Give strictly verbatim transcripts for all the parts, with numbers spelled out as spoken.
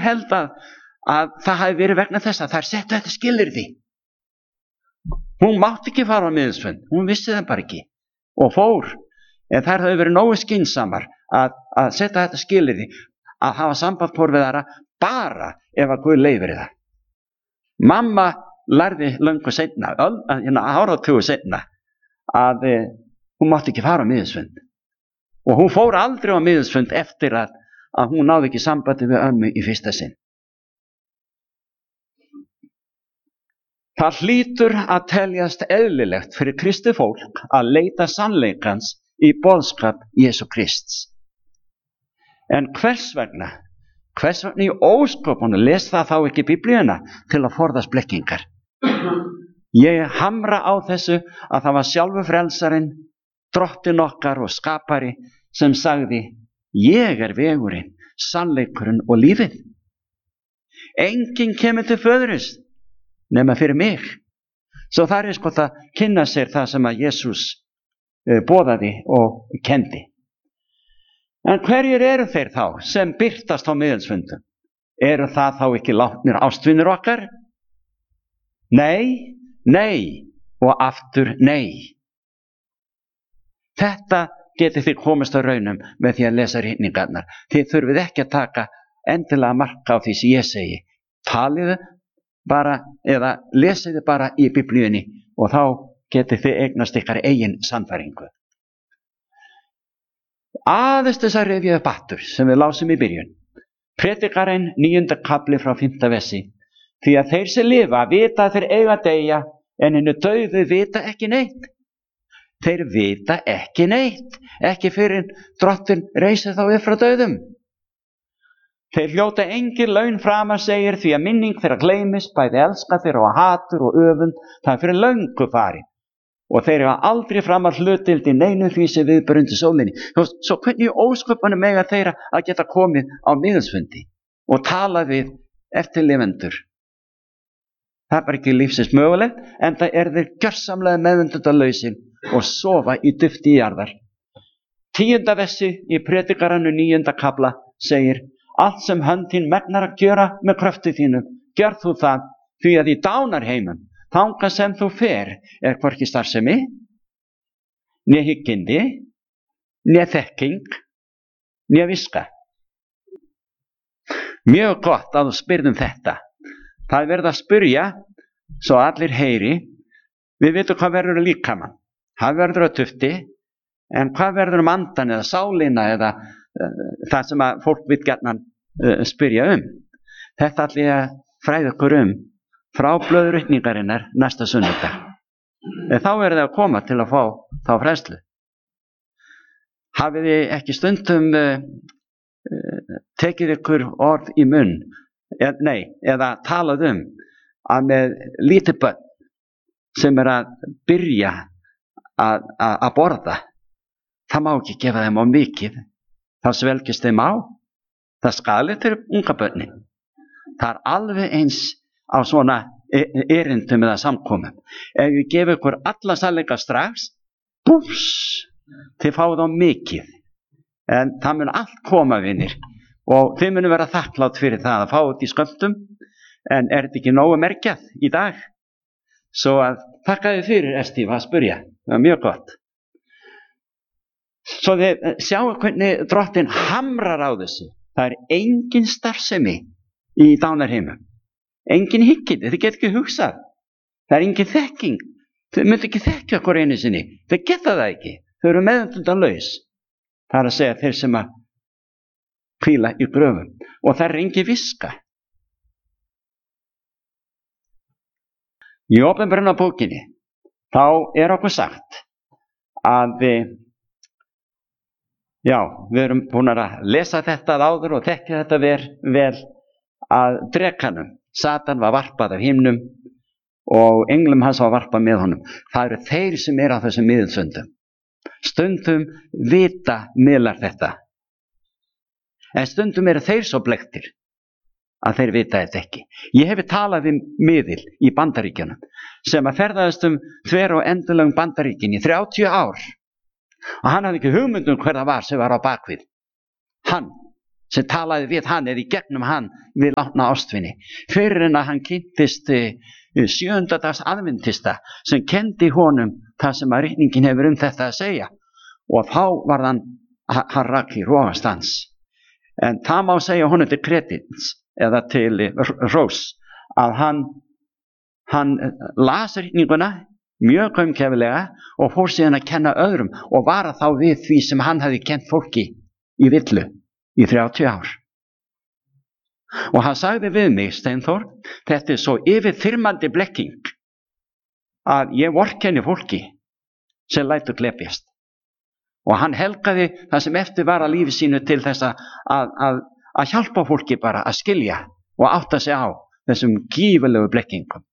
held að, að það hafi verið vegna þess að þær settu þetta skilyrði. Hún mátti ekki fara á miðilsfund, hún vissi það bara ekki og fór, en þær hafi verið nógu skynsamar að, að setja þetta skilyrði, að hafa samband hvor við þara bara ef að Guð leyfir það. Mamma lærði löngu seinna, áratugu seinna, að e, hún mátti ekki fara á miðilsfund. Og hún fór aldrei á miðilsfund eftir að, að hún náði ekki sambandi við ömmu í fyrsta sinn. Það hlýtur að teljast eðlilegt fyrir kristið fólk að leita sannleikans í boðskap Jesú Krists. En hvers vegna, hvers vegna í ósköpunum les það þá ekki Biblíuna til að forðast blekkingar? Ég hamra á þessu að það var sjálfur frelsarinn, drottinn okkar og skapari sem sagði: ég er vegurinn, sannleikurinn og lífið. Enginn kemur til föðurins nema fyrir mig. Svo það er sko að kynna sér það sem að Jesús boðaði og kendi. En hverjir eru þeir þá sem birtast á miðilsfundum? Eru það þá ekki látnir ástvinir okkar? Nei, nei og aftur nei. Þetta getið þið komist á raunum með því að lesa ritningarnar. Þið þurfið ekki að taka endilega marka á því sem ég segi. Taliðu bara eða lesiðu bara í Biblíunni og þá getið þið eignast ykkar eigin sannfæringu. Aðeins þess að rifja upp aftur sem við lásum í byrjun. Predikarinn níunda kafli frá fimmta versi. Því að þeir sem lifa vita að þeir eiga að deyja, en hinir dauðu vita ekki neitt. Þeir vita ekki neitt, ekki fyrir drottinn reisir þá upp frá dauðum. Þeir hljóta engin laun framar, segir, því að minning þeirra gleymist, bæði elska þeirra og hatur og öfund, það er fyrir löngu farið. Og þeir hafa aldrei framar hlutild í neinu því sem viðbrundi sólinni. Svo hvernig í ósköpunum mega þeirra að geta komið á miðilsfundi og tala við eftirlifendur? Það er bara ekki lífsins mögulegt, en það er þeir gjörsamlega meðvundundarlausir og sofa í dufti jarðar. Tíunda versi í Predikarannu níunda kafla segir: allt sem hönd þín megnar að gjöra með kröftu þínu, gjör þú það, því að í dánarheimum, þangað sem þú fer, er hvorki starfsemi, né hyggindi, né þekking, né viska. Mjög gott að þú spyrðum þetta. Það er verið að spyrja, svo allir heyri, við vitum hvað verður að líkamann. Það verður að tufti, en hvað verður um andan eða sálina eða uh, það sem að fólk vil gjarnan uh, spyrja um. Þetta allir að fræða okkur um frá blöðurritningarinnar næsta sunnudag. En þá er það að koma til að fá þá fræðslu. Hafið þið ekki stundum uh, uh, tekið ykkur orð í munn, eð, nei, eða talað um að með lítið börn sem er að byrja að, að, að borða, það má ekki gefa þeim á mikið, þá svelgist þeim á, það er skaðlegt fyrir unga börnin. Það er alveg eins á svona erindum eða samkomum. Ef við gefum ykkur alla sannleika strax, búms, þið fáið á mikið. En það mun allt koma, vinir, og þið munum vera þakklátt fyrir það að fá þetta í skömmtum, en er þetta ekki nógu merkjað í dag? Svo að þakka þið fyrir, Estíf, að spyrja. Það er mjög gott. Svo þið sjáu hvernig drottinn hamrar á þessu. Það er engin starfsemi í dánarheimum. Engin hyggindi, þið get ekki hugsað. Það er engin þekking. Þau myndu ekki þekkja okkur einu sinni. Þau geta það ekki. Þau eru meðvitundalaus. Það er að segja þeir sem að hvíla í gröfum. Og það er engin viska. Í Opinberunarbókinni þá er okkur sagt að við, já, við erum búin að lesa þetta áður og þekkja þetta vel, vel að drekanum. Satan var varpað af himnum og englum hans var varpað með honum. Það eru þeir sem eru á þessum miðilsfundum. Stundum vita miðlar þetta. En stundum eru þeir svo blekktir að þeir vita þetta ekki. Ég hef talað við miðil í Bandaríkjunum sem að ferðaðist um þver og endurlegum Bandaríkin í þrjátíu ár og hann hafði ekki hugmynd um hver það var sem var á bakvið. Hann sem talaði við hann eða í gegnum hann við látna ástvini. Fyrir en að hann kynntist sjöundadags aðventista sem kendi honum það sem að ritningin hefur um þetta að segja. Og þá var hann, hann rak í rógastans. En það má segja honum til kredits eða til rós að hann, hann las ritninguna mjög gaumgæfilega og fór síðan að kenna öðrum og vara þá við því sem hann hefði kent fólki í villu í þrjátíu ár. Og hann sagði við mig, Steinþór, þetta er svo yfirþyrmandi blekking að ég vorkenni fólki sem lætur glepjast. Og hann helgaði það sem eftir var að lífi sínu til þess að, að, að hjálpa fólki bara að skilja og átta sig á þessum gífurlegu blekkingum.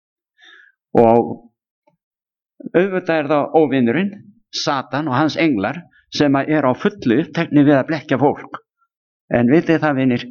Og auðvitað er það óvinurinn, Satan og hans englar sem er á fullu upptekni við að blekja fólk. En vitið það, vinir,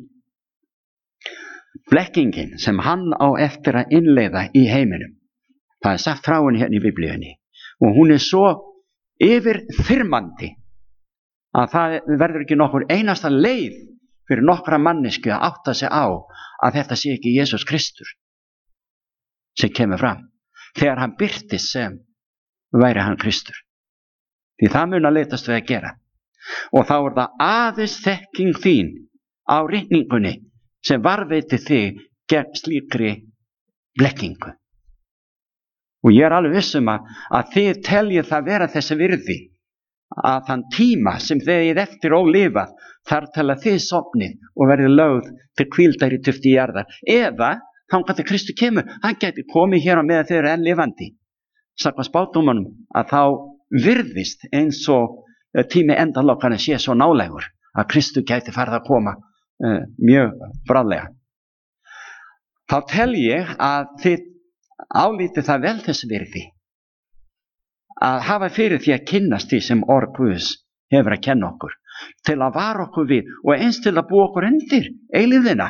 blekkingin sem hann á eftir að innleiða í heiminum, það er sagt frá henni hérna í Biblíunni og hún er svo yfirþyrmandi að það verður ekki nokkur einasta leið fyrir nokkra mannesku að átta sig á að þetta sé ekki Jesús Kristur sem kemur fram þegar hann birtist sem væri hann Kristur. Því það mun að leitast við að gera. Og þá er það aðeins þekking þín á ritningunni sem varveiti þig gegn slíkri blekkingu. Og ég er alveg vissum að, að þið teljið það vera þessi virði að þann tíma sem þið er eftir ólifað þar til að þið sofnið og verið lögð til hvíldar í tufti jarðar. Eða þangað til Kristur kemur, hann gæti komið hér á meðan þið eru enn lifandi. Samkvæmt spádómunum að þá virðist eins og tími endalokkana sé svo nálægur að Kristur gæti farið að koma uh, mjög bráðlega. Þá tel ég að þið álítið það vel þess virði að hafa fyrir því að kynnast því sem orð Guðs hefur að kenna okkur, til að vara okkur við og eins til að búa okkur undir eilífðina.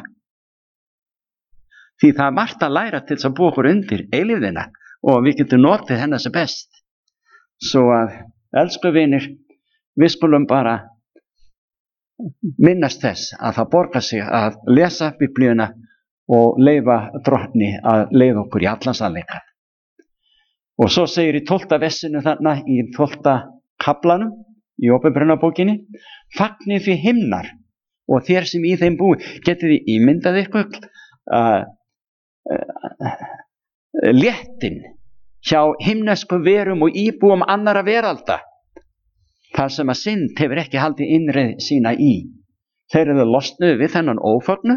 Því það er margt að læra til að búa okkur undir eilífðina og við getum notið hennar sem best. Svo að, elsku vinir, við skulum bara minnast þess að það borgar sig að lesa Biblíuna og leyfa Drottni að leiða okkur í allan sannleikann. Og svo segir í tólfta vessinu þarna í tólfta kaflanum í Åpenbarunarbókinni: fagnið því himnar og þér sem í þeim búi. Getið þið ímyndað ykkur uh, uh, léttin hjá himneskum verum og íbúum annara veralda, þar sem að synd hefur ekki haldið innreið sína í. Þeir eru losnuð við þennan ófögnu,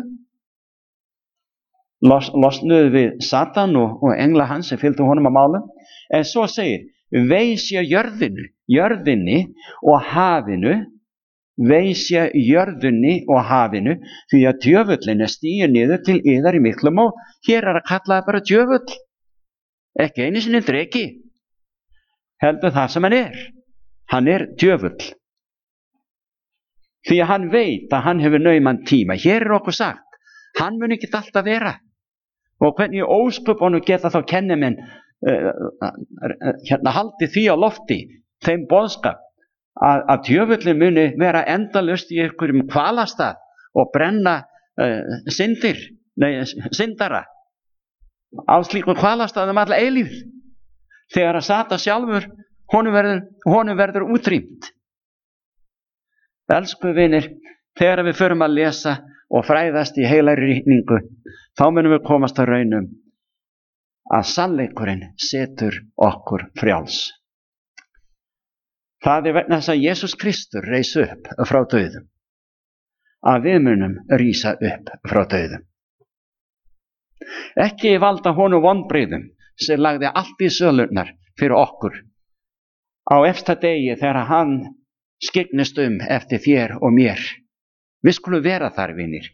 los, losnuð við Satan og, og engla hans sem fylgdu honum að málum. En svo segir, veisja jörðinu, jörðinni og hafinu, veisja jörðinni og hafinu, því að djöfullin er stíður niður til yðar í miklum og hér er að kalla það bara djöfull. Ekki einu sinni dreki, heldur það sem hann er. Hann er djöfull. Því að hann veit að hann hefur nauman tíma. Hér er okkur sagt, hann mun ekki alltaf vera. Og hvernig ósköpunum geta þá kennimenn uh, uh, hérna haldi því á lofti, þeim boðskap, að, að djöfullin muni vera endalaust í einhverjum hvalastað og brenna uh, syndir, nei, syndara á slíkum hvalastað um alla eilífð. Þegar að Satan sjálfur honum verður, honum verður útrýmt. Elsku vinir, þegar við förum að lesa og fræðast í heilari ritningu, þá munum við komast að raunum að sannleikurinn setur okkur frjáls. Það er vegna þess að Jesús Kristur reis upp frá dauðum, að við munum rísa upp frá dauðum. Ekki valda honum vonbrigðum sem lagði allt í sölurnar fyrir okkur á efsta degi þegar hann skyggnist um eftir þér og mér. Við skulum vera þar, vinir.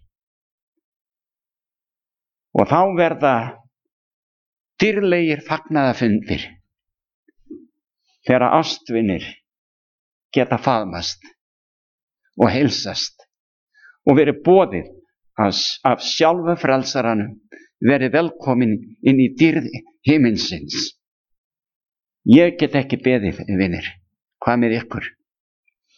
Og þá verða dýrlegir fagnaðarfundir þegar ástvinir geta faðmast og heilsast og verið boðið af sjálfu frelsaranum, verið velkomin inn í dýrð himinsins. Ég get ekki beðið, vinir. Hvað með ykkur?